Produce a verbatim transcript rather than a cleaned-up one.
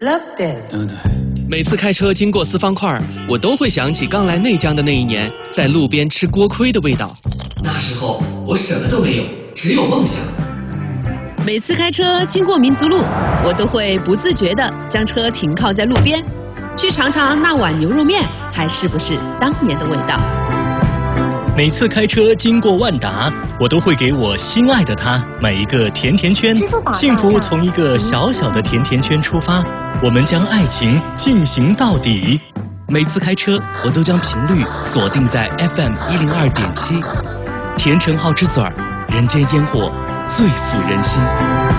Love this。 每次开车经过四方块，我都会想起刚来内江的那一年，在路边吃锅盔的味道。 那时候我什么都没有，只有梦想。 每次开车经过民族路，我都会不自觉地将车停靠在路边，去尝尝那碗牛肉面还是不是当年的味道。 每次开车经过万达，我都会给我心爱的他买一个甜甜圈。幸福从一个小小的甜甜圈出发，我们将爱情进行到底。 每次开车，我都将频率锁定在 F M 一零二点七，甜橙好之嘴儿，人间烟火最抚人心。